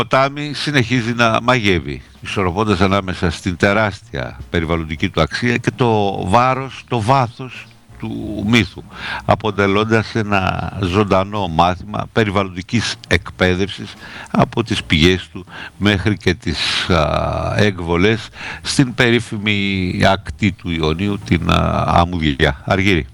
ποτάμι συνεχίζει να μαγεύει, ισορροπώντας ανάμεσα στην τεράστια περιβαλλοντική του αξία και το βάρος, το βάθος του μύθου, αποτελώντας ένα ζωντανό μάθημα περιβαλλοντικής εκπαίδευσης από τις πηγές του μέχρι και τις έκβολες στην περίφημη ακτή του Ιωνίου, την Αμμουδιά. Αργύρη.